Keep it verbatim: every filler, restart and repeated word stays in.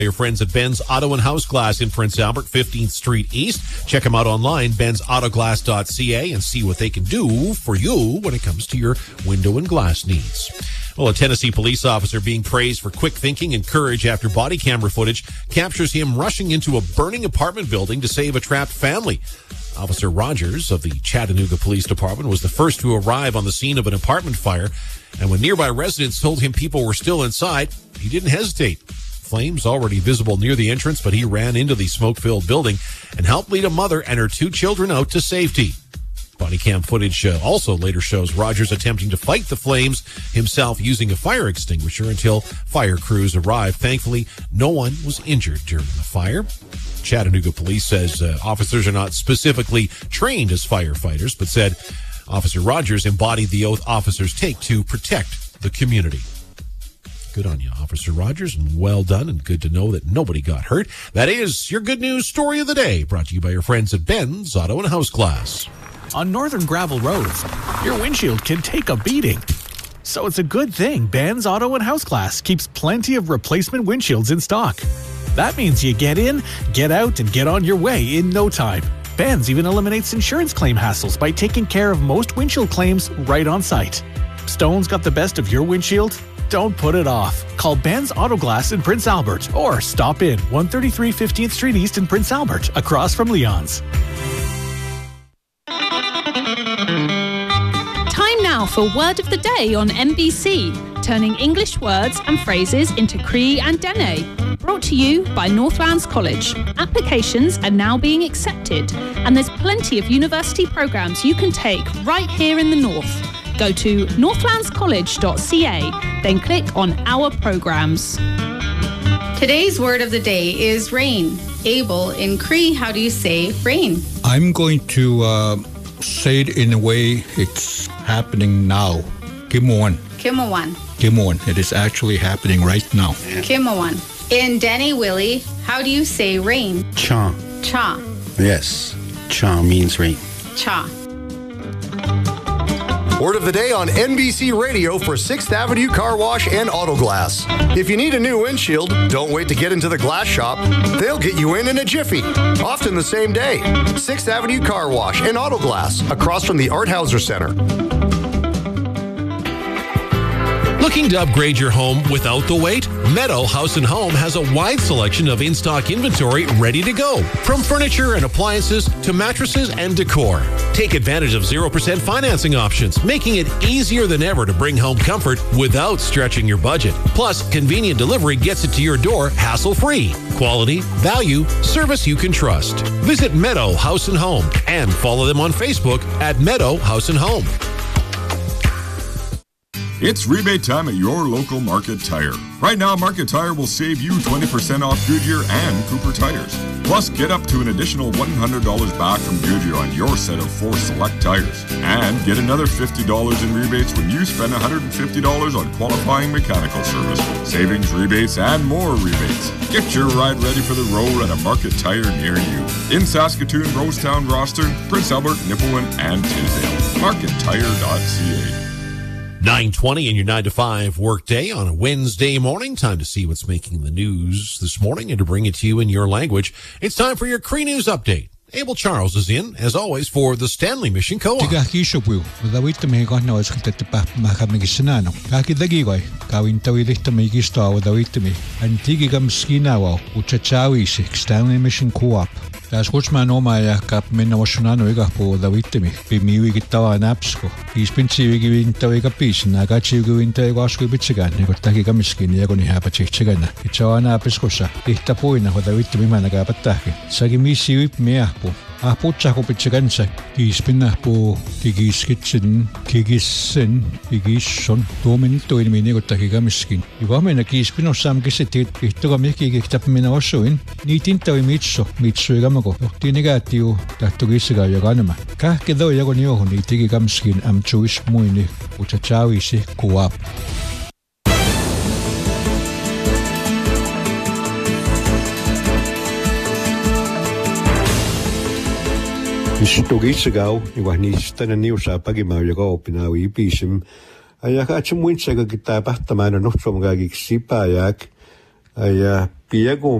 Your friends at Ben's Auto and House Glass in Prince Albert, fifteenth Street East. Check them out online, ben's auto glass dot c a, and see what they can do for you when it comes to your window and glass needs. Well, a Tennessee police officer being praised for quick thinking and courage after body camera footage captures him rushing into a burning apartment building to save a trapped family. Officer Rogers of the Chattanooga Police Department was the first to arrive on the scene of an apartment fire, and when nearby residents told him people were still inside, he didn't hesitate. Flames already visible near the entrance, but he ran into the smoke-filled building and helped lead a mother and her two children out to safety. Body cam footage uh, also later shows Rogers attempting to fight the flames himself using a fire extinguisher until fire crews arrived. Thankfully, no one was injured during the fire. Chattanooga Police says uh, officers are not specifically trained as firefighters, but said Officer Rogers embodied the oath officers take to protect the community. Good on you, Officer Rogers, and well done, and good to know that nobody got hurt. That is your good news story of the day, brought to you by your friends at Ben's Auto and House Glass. On northern gravel roads, your windshield can take a beating. So it's a good thing Ben's Auto and House Glass keeps plenty of replacement windshields in stock. That means you get in, get out, and get on your way in no time. Ben's even eliminates insurance claim hassles by taking care of most windshield claims right on site. Stone's got the best of your windshield? Don't put it off. Call Ben's Auto Glass in Prince Albert or stop in one thirty-three fifteenth Street East in Prince Albert, across from Leon's. Time now for Word of the Day on N B C, turning English words and phrases into Cree and Dene. Brought to you by Northlands College. Applications are now being accepted, and there's plenty of university programs you can take right here in the North. Go to northlands college dot c a, then click on Our Programs. Today's word of the day is rain. Abel, in Cree, how do you say rain? I'm going to uh, say it in a way it's happening now. Kimuan. Kimawan. Kimuan. It is actually happening right now. Kimawan. In Dene Willie, how do you say rain? Cha. Cha. Yes. Cha means rain. Cha. Word of the day on N B C Radio for sixth Avenue Car Wash and Auto Glass. If you need a new windshield, don't wait to get into the glass shop. They'll get you in in a jiffy, often the same day. sixth Avenue Car Wash and Auto Glass, across from the Art Hauser Center. Looking to upgrade your home without the wait? Meadow House and Home has a wide selection of in-stock inventory ready to go. From furniture and appliances to mattresses and decor. Take advantage of zero percent financing options, making it easier than ever to bring home comfort without stretching your budget. Plus, convenient delivery gets it to your door hassle-free. Quality, value, service you can trust. Visit Meadow House and Home and follow them on Facebook at Meadow House and Home. It's rebate time at your local Market Tire. Right now, Market Tire will save you twenty percent off Goodyear and Cooper tires. Plus, get up to an additional one hundred dollars back from Goodyear on your set of four select tires. And get another fifty dollars in rebates when you spend one hundred fifty dollars on qualifying mechanical service. Savings, rebates, and more rebates. Get your ride ready for the road at a Market Tire near you. In Saskatoon, Rosetown, Rosthern, Prince Albert, Nipawin, and Tisdale. market tire dot c a. nine twenty in your nine to five workday on a Wednesday morning. Time to see what's making the news this morning and to bring it to you in your language. It's time for your Cree News Update. Abel Charles is in, as always, for the Stanley Mission Co-op. Tigakisopu, Dawit Mego knows that the Mahamigisanano. Kaki the Gigoi, Kawin Tawilita Megisto with Dawitimi, and Tigigam Skinawa, Uchachawi, Stanley Mission Co-op. Das Kutsman Omaya Cap Minawashunano Igapo, Dawitimi, Bimi Gitawa and Apsco. He's been giving Tawiga Peace, and I got you going to Wasco Bichigan, Negotaki Miskin, Yagoni Hapachichigana. It's our Napiscosa, Itapoina, with Dawitimi Managapataki. Sagimisi Mea. Ah, putsa ko pitsagansa. Kiispinna po kigiskitsin, kigissen, kigisson. Tuominto ilmini ko takikamiskin. Ivamena kiispino sam kisetit ihtoga mikikitap mina osuin. Niitintawi mitso, mitso igamako. Tinigaatiu tahtogisaga yaganama. Kahkedo yagoni ohu niitikikamiskin amchuis muini utsachawisi kuap. Stogitsagau, I was Nistan and News Pagimago, Pinawi Pisim. I had some winds I could tap after man and not from Gagik Sipayak. I Piego